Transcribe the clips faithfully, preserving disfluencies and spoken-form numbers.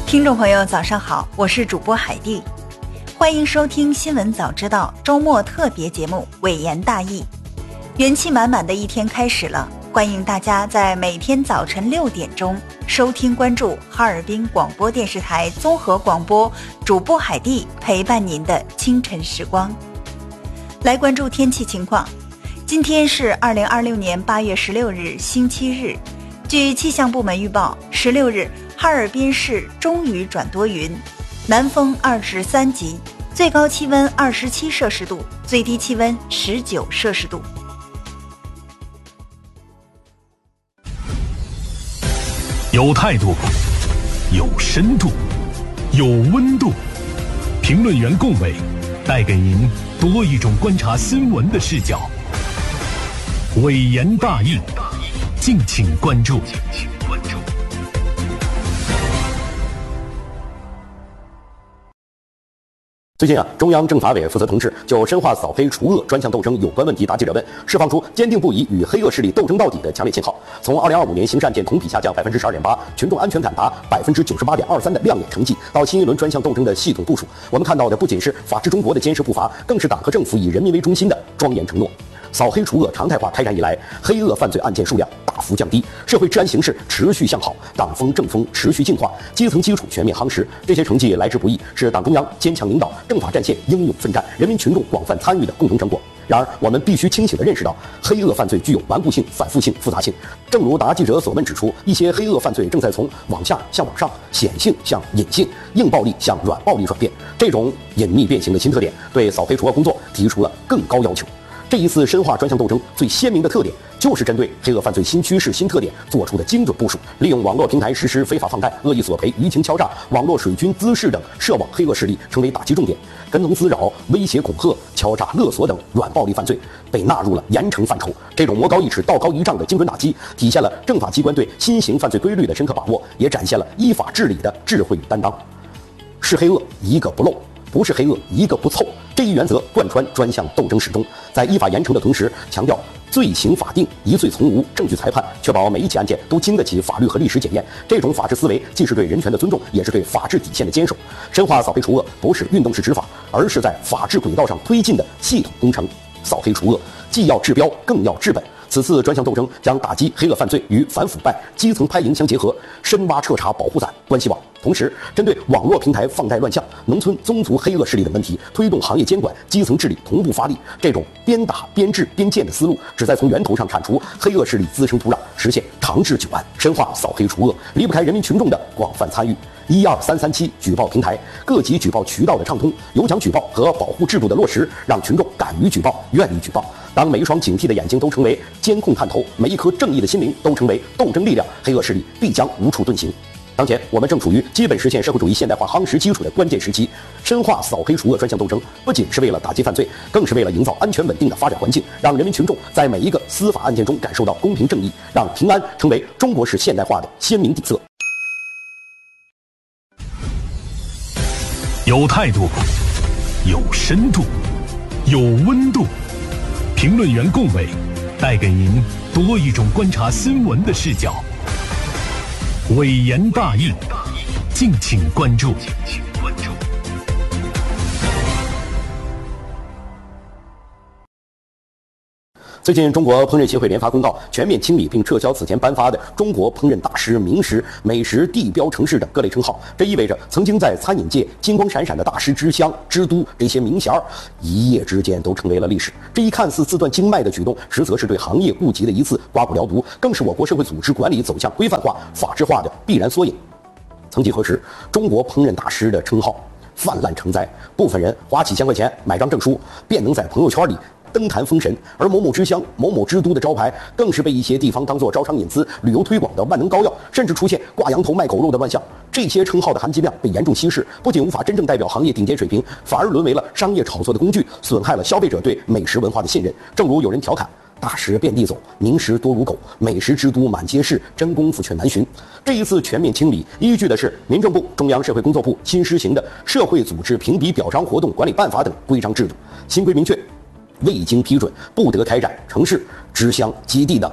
听众朋友早上好，我是主播海蒂，欢迎收听新闻早知道周末特别节目《微言大义》。元气满满的一天开始了，欢迎大家在每天早晨六点钟收听关注哈尔滨广播电视台综合广播，主播海蒂陪伴您的清晨时光。来关注天气情况，今天是二零二六年八月十六日星期日。据气象部门预报，十六日哈尔滨市中雨转多云，南风二至三级，最高气温二十七摄氏度，最低气温十九摄氏度。 有态度，有深度，有温度。评论员共伟带给您多一种观察新闻的视角。微言大义，敬请关注。 最近啊，中央政法委负责同志就深化扫黑除恶专项斗争有关问题答记者问，释放出坚定不移与黑恶势力斗争到底的强烈信号。从二零二五年刑事案件同比下降百分之十二点八，群众安全感达百分之九十八点二三的亮眼成绩，到新一轮专项斗争的系统部署，我们看到的不仅是法治中国的坚实步伐，更是党和政府以人民为中心的庄严承诺。扫黑除恶常态化开展以来，黑恶犯罪案件数量大幅降低，社会治安形势持续向好，党风政风持续进化，基层基础全面夯实。这些成绩来之不易，是党中央坚强领导、政法战线英勇奋战、人民群众广泛参与的共同成果。然而，我们必须清醒地认识到，黑恶犯罪具有顽固性、反复性、复杂性。正如答记者所问指出，一些黑恶犯罪正在从往下向往上、显性向隐性、硬暴力向软暴力转变。这种隐秘变形的新特点，对扫黑除恶工作提出了更高要求。这一次深化专项斗争最鲜明的特点，就是针对黑恶犯罪新趋势、新特点做出的精准部署，利用网络平台实施非法放贷、恶意索赔、舆情敲诈、网络水军滋事等涉网黑恶势力成为打击重点，跟踪滋扰、威胁恐吓、敲诈勒索等软暴力犯罪被纳入了严惩范畴。这种魔高一尺、道高一丈的精准打击，体现了政法机关对新型犯罪规律的深刻把握，也展现了依法治理的智慧与担当。是黑恶一个不漏，不是黑恶一个不凑，这一原则贯穿专项斗争始终。在依法严惩的同时，强调罪行法定、疑罪从无、证据裁判，确保每一起案件都经得起法律和历史检验。这种法治思维既是对人权的尊重，也是对法治底线的坚守。深化扫黑除恶不是运动式执法，而是在法治轨道上推进的系统工程。扫黑除恶既要治标，更要治本。此次专项斗争将打击黑恶犯罪与反腐败、基层拍蝇相结合，深挖彻查保护伞关系网。同时，针对网络平台放贷乱象、农村宗族黑恶势力等问题，推动行业监管、基层治理同步发力。这种边打边治边建的思路，旨在从源头上铲除黑恶势力滋生土壤，实现长治久安。深化扫黑除恶离不开人民群众的广泛参与。一二三三七举报平台、各级举报渠道的畅通、有奖举报和保护制度的落实，让群众敢于举报、愿意举报。当每一双警惕的眼睛都成为监控探头，每一颗正义的心灵都成为斗争力量，黑恶势力必将无处遁形。当前，我们正处于基本实现社会主义现代化夯实基础的关键时期。深化扫黑除恶专项斗争，不仅是为了打击犯罪，更是为了营造安全稳定的发展环境，让人民群众在每一个司法案件中感受到公平正义，让平安成为中国式现代化的鲜明底色。 有态度，有深度，有温度。评论员共伟带给您多一种观察新闻的视角。微言大义，敬请关注。 最近，中国烹饪协会联发公告，全面清理并撤销此前颁发的中国烹饪大师、名师、美食地标城市等各类称号。这意味着曾经在餐饮界金光闪闪的大师之乡、之都这些名衔儿，一夜之间都成为了历史。这一看似自断经脉的举动，实则是对行业痼疾的一次刮骨疗毒，更是我国社会组织管理走向规范化、法治化的必然缩影。曾几何时，中国烹饪大师的称号泛滥成灾，部分人花几千块钱买张证书，便能在朋友圈里登坛封神，而某某之乡、某某之都的招牌，更是被一些地方当作招商引资、旅游推广的万能膏药，甚至出现挂羊头卖狗肉的乱象。这些称号的含金量被严重稀释，不仅无法真正代表行业顶尖水平，反而沦为了商业炒作的工具，损害了消费者对美食文化的信任。正如有人调侃，大食遍地走，名食多如狗，美食之都满街是，真功夫却难寻。这一次全面清理，依据的是民政部、中央社会工作部新施行的《社会组织评比表彰活动管理办法》等规章制度。新规明确，未经批准不得开展城市、支乡、基地等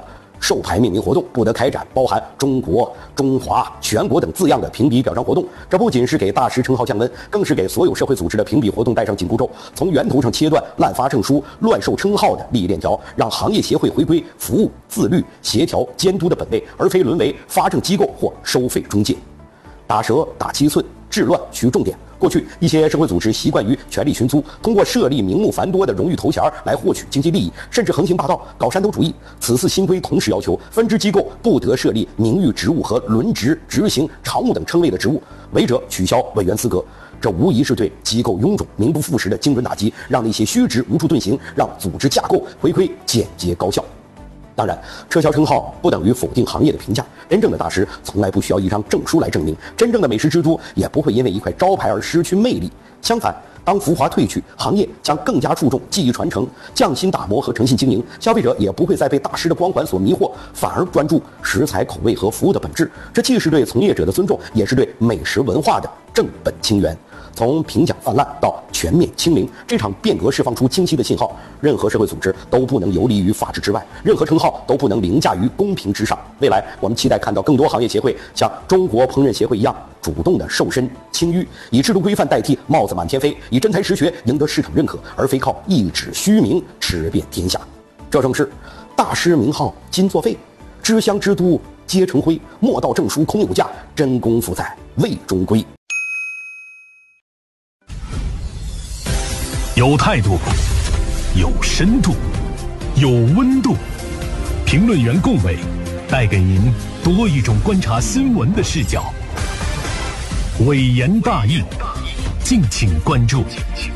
授牌命名活动不得开展包含中国、中华、全国等字样的评比表彰活动。这不仅是给大师称号降温，更是给所有社会组织的评比活动带上紧箍咒，从源头上切断滥发证书、乱授称号的利益链条，让行业协会回归服务、自律、协调、监督的本位，而非沦为发证机构或收费中介。打折、打七寸，治乱需重点。过去一些社会组织习惯于权力寻租，通过设立名目繁多的荣誉头衔来获取经济利益，甚至横行霸道，搞山头主义。此次新规同时要求分支机构不得设立名誉职务和轮值、执行、常务等称谓的职务，违者取消委员资格。这无疑是对机构臃肿、名不副实的精准打击，让那些虚职无处遁形，让组织架构回归简洁高效。当然，撤销称号不等于否定行业的评价。真正的大师从来不需要一张证书来证明，真正的美食之都也不会因为一块招牌而失去魅力。相反，当浮华褪去，行业将更加注重技艺传承、匠心打磨和诚信经营，消费者也不会再被大师的光环所迷惑，反而专注食材、口味和服务的本质。这既是对从业者的尊重，也是对美食文化的正本清源。从评奖泛滥到全面清零，这场变革释放出清晰的信号：任何社会组织都不能游离于法治之外，任何称号都不能凌驾于公平之上。未来，我们期待看到更多行业协会像中国烹饪协会一样，主动的瘦身清淤，以制度规范代替帽子满天飞，以真才实学赢得市场认可，而非靠一纸虚名吃遍天下。这正是大师名号金作废，知乡之都皆成灰，莫道证书空有价，真功夫在魏中归。 有态度，有深度，有温度。评论员共伟带给您多一种观察新闻的视角。伟言大义，敬请关注。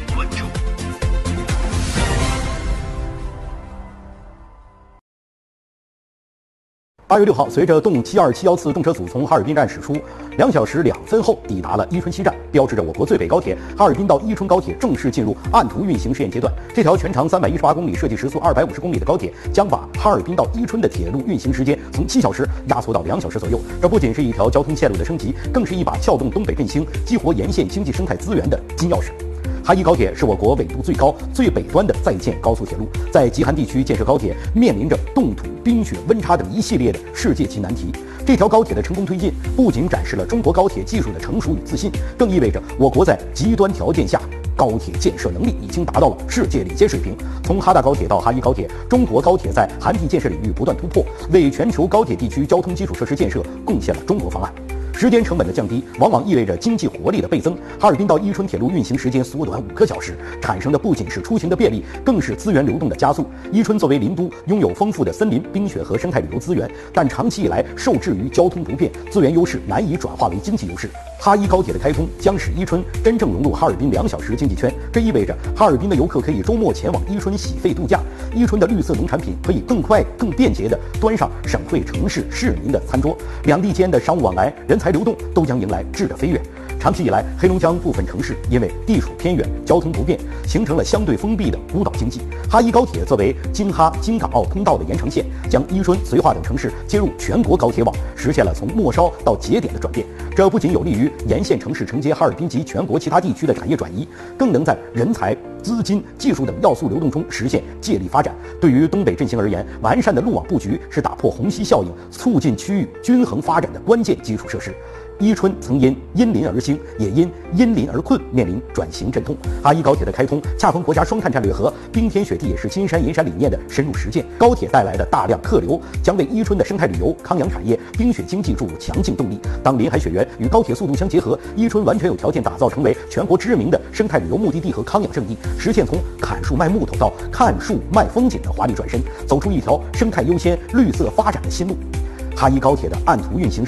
八月六号，随着动七二七幺次动车组从哈尔滨站驶出，两小时两分后抵达了伊春西站，标志着我国最北高铁哈尔滨到伊春高铁正式进入按图运行试验阶段。这条全长三百一十八公里、设计时速二百五十公里的高铁，将把哈尔滨到伊春的铁路运行时间从七小时压缩到两小时左右。这不仅是一条交通线路的升级，更是一把撬动东北振兴、激活沿线经济生态资源的金钥匙。哈伊高铁是我国纬度最高、最北端的在建高速铁路，在极寒地区建设高铁，面临着冻土、冰雪、温差等一系列的世界级难题。这条高铁的成功推进，不仅展示了中国高铁技术的成熟与自信，更意味着我国在极端条件下高铁建设能力已经达到了世界领先水平。从哈大高铁到哈伊高铁，中国高铁在寒地建设领域不断突破，为全球高铁地区交通基础设施建设贡献了中国方案。时间成本的降低，往往意味着经济活力的倍增。哈尔滨到伊春铁路运行时间缩短五个小时，产生的不仅是出行的便利，更是资源流动的加速。伊春作为林都，拥有丰富的森林、冰雪和生态旅游资源，但长期以来受制于交通不便，资源优势难以转化为经济优势。哈伊高铁的开通将使伊春真正融入哈尔滨两小时经济圈，这意味着哈尔滨的游客可以周末前往伊春洗肺度假，伊春的绿色农产品可以更快、更便捷地端上省会城市市民的餐桌，两地间的商务往来、人才流动都将迎来质的飞跃。长期以来，黑龙江部分城市因为地处偏远、交通不便，形成了相对封闭的孤岛经济。哈伊高铁作为京哈京港澳通道的延长线，将伊春、绥化等城市接入全国高铁网，实现了从末梢到节点的转变。这不仅有利于沿线城市承接哈尔滨及全国其他地区的产业转移，更能在人才、资金、技术等要素流动中实现借力发展。对于东北振兴而言，完善的路网布局是打破虹吸效应、促进区域均衡发展的关键基础设施。伊春曾因因邻而兴，也因因邻而困，面临转型阵痛。哈伊高铁的开通，恰逢国家双碳战略和冰天雪地也是金山银山理念的深入实践。高铁带来的大量客流，将为伊春的生态旅游、康养产业、冰雪经济注入强劲动力。当临海雪原与高铁速度相结合，伊春完全有条件打造成为全国知名的生态旅游目的地和康养胜地，实现从砍树卖木头到看树卖风景的华丽转身，走出一条生态优先、绿色发展的新路。哈伊高铁的按图运行